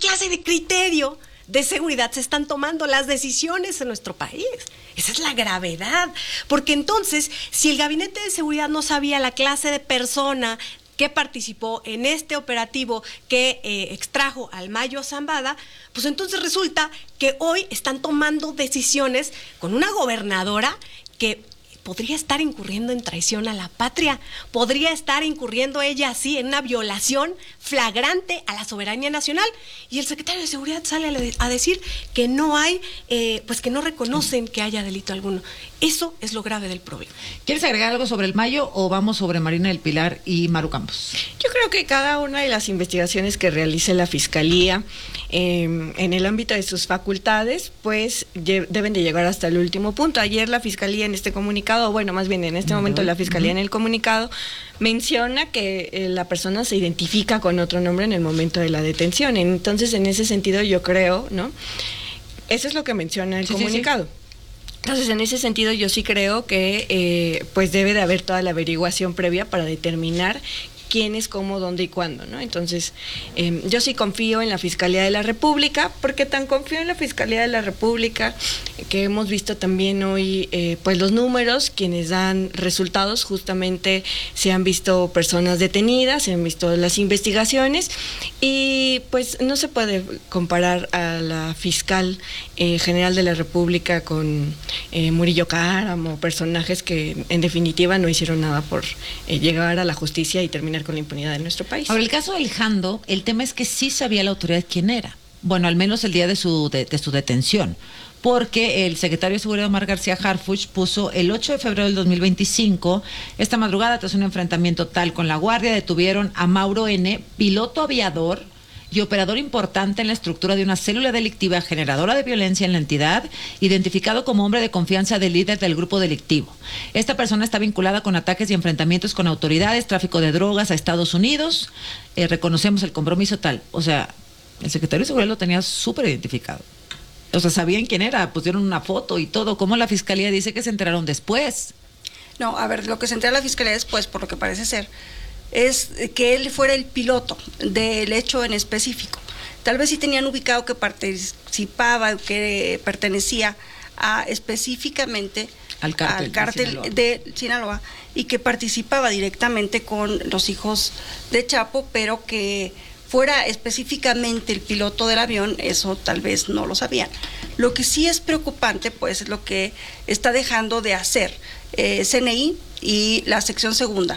clase de criterio de seguridad se están tomando las decisiones en nuestro país? Esa es la gravedad, porque entonces, si el Gabinete de Seguridad no sabía la clase de persona que participó en este operativo que extrajo al Mayo Zambada, pues entonces resulta que hoy están tomando decisiones con una gobernadora que podría estar incurriendo en traición a la patria, podría estar incurriendo ella así en una violación flagrante a la soberanía nacional, y el secretario de Seguridad sale a decir que no hay, pues que no reconocen que haya delito alguno. Eso es lo grave del problema. ¿Quieres agregar algo sobre el Mayo o vamos sobre Marina del Pilar y Maru Campos? Yo creo que cada una de las investigaciones que realice la Fiscalía en el ámbito de sus facultades, pues deben de llegar hasta el último punto. Ayer la Fiscalía en este comunicado, bueno, más bien en este momento la Fiscalía en el comunicado menciona que la persona se identifica con otro nombre en el momento de la detención. Entonces, en ese sentido, yo creo, ¿no? Eso es lo que menciona el comunicado. Sí. Entonces, en ese sentido, yo sí creo que pues debe de haber toda la averiguación previa para determinar quién es, cómo, dónde y cuándo, ¿no? Entonces, yo sí confío en la Fiscalía de la República, porque tan confío en la Fiscalía de la República que hemos visto también hoy, pues los números, quienes dan resultados, justamente se han visto personas detenidas, se han visto las investigaciones, y pues no se puede comparar a la fiscal general de la República con Murillo Karam o personajes que en definitiva no hicieron nada por llegar a la justicia y terminar con la impunidad de nuestro país. Ahora, el caso del Jando, el tema es que sí sabía la autoridad quién era. Bueno, al menos el día de su detención. Porque el secretario de Seguridad, Omar García Harfuch, puso el 8 de febrero del 2025, esta madrugada, tras un enfrentamiento tal con la Guardia, detuvieron a Mauro N., piloto aviador y operador importante en la estructura de una célula delictiva generadora de violencia en la entidad, identificado como hombre de confianza del líder del grupo delictivo. Esta persona está vinculada con ataques y enfrentamientos con autoridades, tráfico de drogas a Estados Unidos. Reconocemos el compromiso tal. O sea, el secretario de Seguridad lo tenía súper identificado. O sea, sabían quién era, pusieron una foto y todo. ¿Cómo la Fiscalía dice que se enteraron después? No, a ver, lo que se entera la Fiscalía después, por lo que parece ser, es que él fuera el piloto del hecho en específico. Tal vez sí tenían ubicado que participaba, que pertenecía específicamente al cártel de Sinaloa, y que participaba directamente con los hijos de Chapo, pero que fuera específicamente el piloto del avión, eso tal vez no lo sabían. Lo que sí es preocupante, pues, es lo que está dejando de hacer CNI y la sección segunda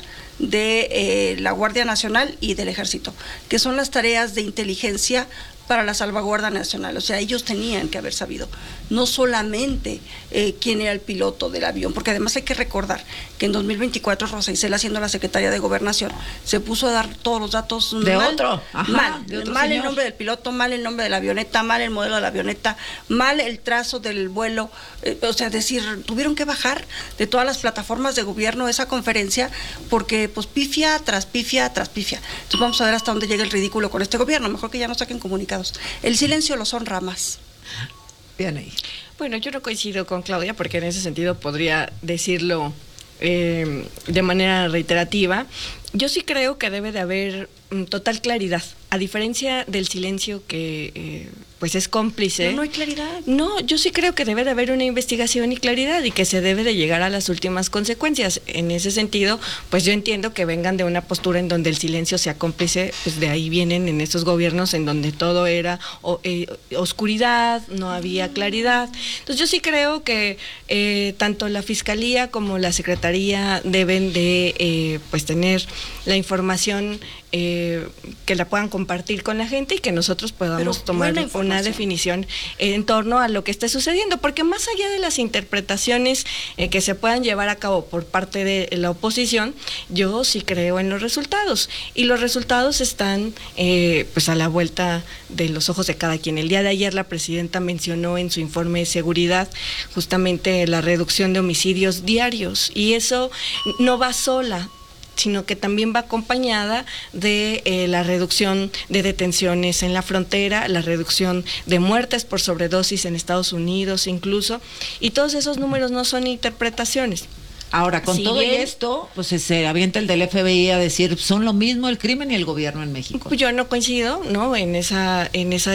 de la Guardia Nacional y del Ejército, que son las tareas de inteligencia para la salvaguarda nacional. O sea, ellos tenían que haber sabido no solamente quién era el piloto del avión, porque además hay que recordar que en 2024 Rosa Isela, siendo la secretaria de Gobernación, se puso a dar todos los datos mal el nombre del piloto, mal el nombre de la avioneta, mal el modelo de la avioneta, mal el trazo del vuelo, o sea, es decir, tuvieron que bajar de todas las plataformas de gobierno esa conferencia, porque pues pifia tras pifia tras pifia. Entonces vamos a ver hasta dónde llega el ridículo con este gobierno, mejor que ya no saquen comunicados. El silencio los honra más. Bien ahí. Bueno, yo no coincido con Claudia, porque en ese sentido podría decirlo de manera reiterativa. Yo sí creo que debe de haber total claridad, a diferencia del silencio que pues es cómplice. No hay claridad. No, yo sí creo que debe de haber una investigación y claridad, y que se debe de llegar a las últimas consecuencias. En ese sentido, pues yo entiendo que vengan de una postura en donde el silencio sea cómplice, pues de ahí vienen en estos gobiernos en donde todo era oscuridad, no había claridad. Entonces yo sí creo que tanto la Fiscalía como la Secretaría deben de pues tener la información que la puedan compartir con la gente, y que nosotros podamos tomar una definición en torno a lo que está sucediendo, porque más allá de las interpretaciones que se puedan llevar a cabo por parte de la oposición, yo sí creo en los resultados, y los resultados están pues a la vuelta de los ojos de cada quien. El día de ayer la presidenta mencionó en su informe de seguridad justamente la reducción de homicidios diarios, y eso no va sola, sino que también va acompañada de la reducción de detenciones en la frontera, la reducción de muertes por sobredosis en Estados Unidos incluso, y todos esos números no son interpretaciones. Ahora, con todo esto, pues se avienta el del FBI a decir, son lo mismo el crimen y el gobierno en México. Yo no coincido, ¿no?, en esa